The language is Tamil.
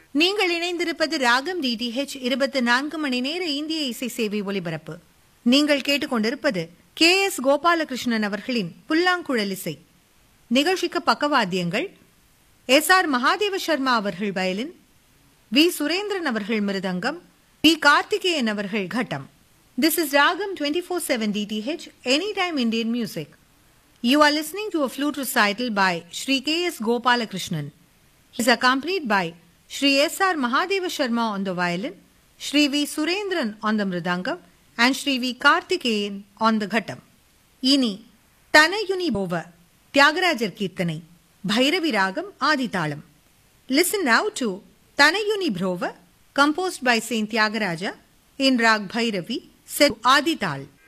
நீங்கள் இணைந்திருப்பது ராகம் டிடிஹெச் 24 மணி நேர இந்திய இசை சேவை ஒலிபரப்பு. நீங்கள் கேட்டுக்கொண்டிருப்பது KS கோபாலகிருஷ்ணன் அவர்களின் புல்லாங்குழல் இசை. நிகழ்ச்சிக்கு பக்கவாத்தியங்கள் SR மகாதேவ சர்மா அவர்கள் வயலின், V சுரேந்திரன் அவர்கள் மிருதங்கம், V கார்த்திகேயன் அவர்கள் கட்டம். This is Ragam 24/7 DTH, Anytime Indian Music. You are listening to a flute recital by Shri KS Gopalakrishnan. He is accompanied by Shri SR Mahadeva Sharma on the violin, Shri V Surendran on the mridangam, and Shri V Karthikeyan on the ghattam. Ini Tanayuni Bova, Tyagarajar Kirtanai, Bhairavi Ragam Adithalam. Listen now to Tanayuni Bhrova, composed by Saint Tyagaraja in Rag Bhairavi, set Adithal.